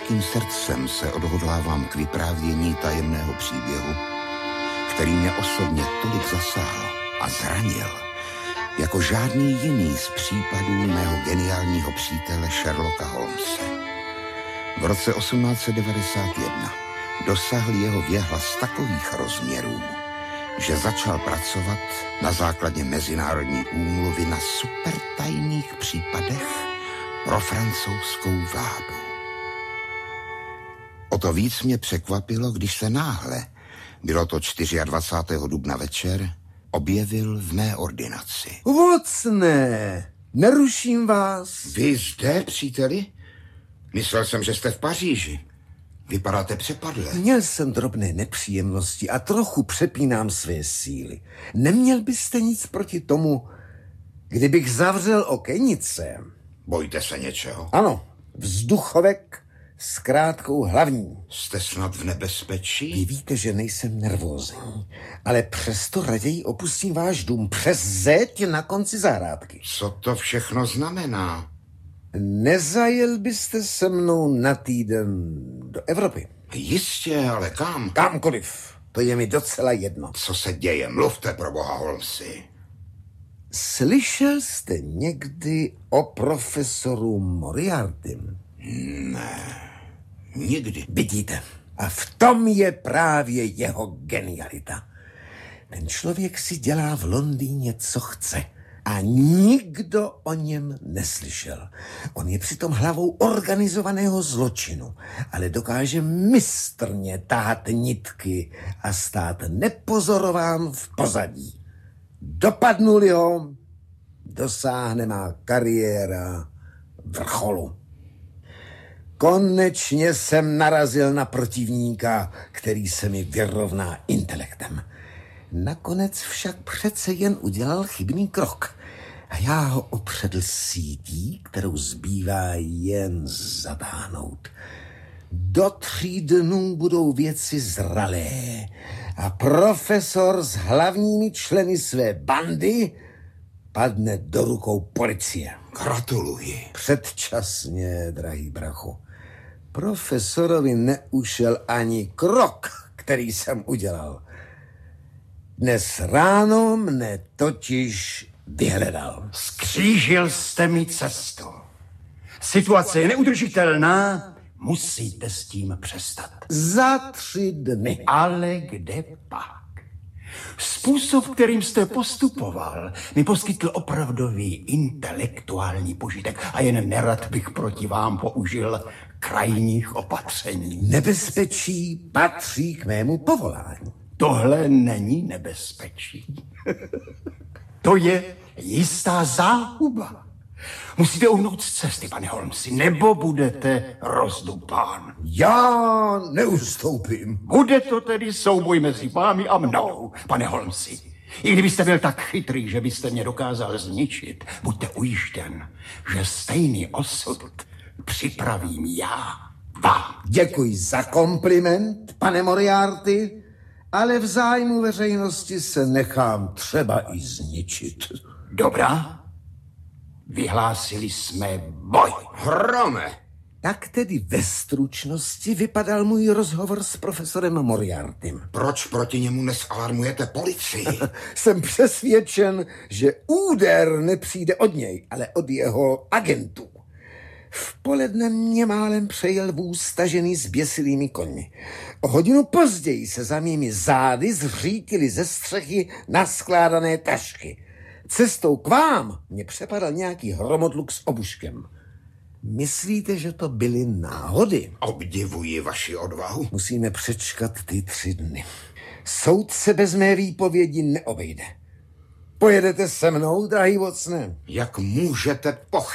hořkým srdcem se odhodlávám k vyprávění tajemného příběhu, který mě osobně tolik zasáhl a zranil, jako žádný jiný z případů mého geniálního přítele Sherlocka Holmese. V roce 1891 dosáhl jeho věhlas takových rozměrů, že začal pracovat na základě mezinárodní úmluvy na supertajných případech pro francouzskou vládu. O to víc mě překvapilo, když se náhle, bylo to 24. dubna večer, objevil v mé ordinaci. Watsone, neruším vás. Vy zde, příteli? Myslel jsem, že jste v Paříži. Vypadáte přepadle. Měl jsem drobné nepříjemnosti a trochu přepínám své síly. Neměl byste nic proti tomu, kdybych zavřel okenice? Bojíte se něčeho? Ano, vzduchovek s krátkou hlavní. Jste snad v nebezpečí? Vy víte, že nejsem nervózní, ale přesto raději opustím váš dům přes zeď na konci zahrádky. Co to všechno znamená? Nezajel byste se mnou na týden do Evropy? Jistě, ale kam? Kamkoliv. To je mi docela jedno. Co se děje? Mluvte, pro boha, Holmesi. Slyšel jste někdy o profesoru Moriartym? Ne, nikdy. Vidíte. A v tom je právě jeho genialita. Ten člověk si dělá v Londýně, co chce. A nikdo o něm neslyšel. On je přitom hlavou organizovaného zločinu, ale dokáže mistrně tahat nitky a stát nepozorován v pozadí. Dopadnuli ho, dosáhne má kariéra vrcholu. Konečně jsem narazil na protivníka, který se mi vyrovná intelektem. Nakonec však přece jen udělal chybný krok a já ho opředl sítí, kterou zbývá jen zatáhnout. Do 3 dnů budou věci zralé a profesor s hlavními členy své bandy padne do rukou policie. Gratuluji. Předčasně, drahý brachu. Profesorovi neušel ani krok, který jsem udělal. Dnes ráno mne totiž vyhledal. Skřížil jste mi cestu. Situace je neudržitelná, musíte s tím přestat. Za 3 dny. Ale kde pak? Způsob, kterým jste postupoval, mi poskytl opravdový intelektuální požitek a jen nerad bych proti vám použil krajních opatření. Nebezpečí patří k mému povolání. Tohle není nebezpečí. To je jistá záhuba. Musíte uhnout z cesty, pane Holmesi, nebo budete rozdupán. Já neustoupím. Bude to tedy souboj mezi vámi a mnou, pane Holmesi. I kdybyste byl tak chytrý, že byste mě dokázal zničit, buďte ujištěn, že stejný osud připravím já vám. Děkuji za kompliment, pane Moriarty, ale v zájmu veřejnosti se nechám třeba i zničit. Dobrá, vyhlásili jsme boj. Hrome! Tak tedy ve stručnosti vypadal můj rozhovor s profesorem Moriartym. Proč proti němu nezalarmujete policii? Jsem přesvědčen, že úder nepřijde od něj, ale od jeho agentů. V poledne mě málem přejel vůz stažený zběsilými koňmi. O hodinu později se za mými zády zřítily ze střechy naskládané tašky. Cestou k vám mě přepadal nějaký hromodluk s obuškem. Myslíte, že to byly náhody? Obdivuji vaši odvahu. Musíme přečkat ty 3 dny. Soud se bez mé výpovědi neobejde. Pojedete se mnou, drahý Watsone? Jak můžete